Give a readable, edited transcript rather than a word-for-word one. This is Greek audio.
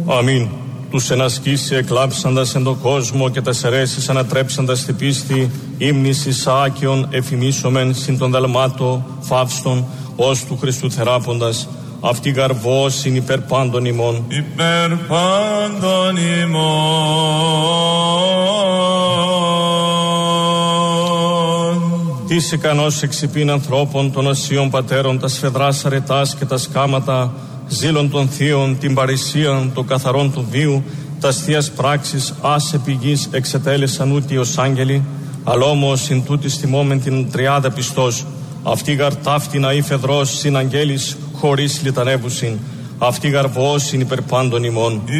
Αμήν. Τους ενασκήσει εκλάψαντας εν τον κόσμο και τας αιρέσεις ανατρέψαντας τη πίστη, ύμνης Ισαάκιον εφημίσομεν συν τον δαλμάτο φαύστον ως του Χριστού θεράποντας. Αυτή γαρβός είναι υπέρ πάντων ημών. Υπέρ πάντων ημών. Τις ικανός εξυπήν ανθρώπων των οσίων πατέρων, τα σφεδράς αρετάς και τα σκάματα, ζήλων των θείων, την παρησίαν των καθαρών του βίου, τας θείας πράξεις άσε πηγής εξετέλεσαν ούτι ως άγγελοι, αλλά όμως συν τούτης τιμόμεν την τριάδα πιστός. Αυτή γαρτάφτινα ή φεδρός συν αγγέλης χωρίς λιτανεύουσιν. Αυτή γαρβός είναι υπερ πάντων ημών.